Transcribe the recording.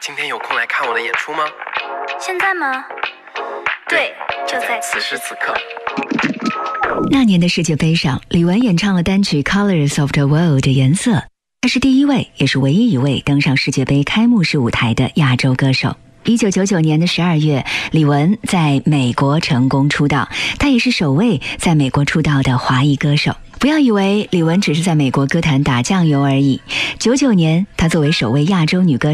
今天有空来看我的演出吗？ 现在吗？对，就在此时此刻。 那年的世界杯上，李玟演唱了单曲《Colors of the World》的颜色。她是第一位，也是唯一一位登上世界杯开幕式舞台的亚洲歌手。1999年的12月，李玟在美国成功出道，她也是首位在美国出道的华裔歌手。不要以为李玟只是在美国歌坛打酱油而已。99年，她作为首位亚洲女歌手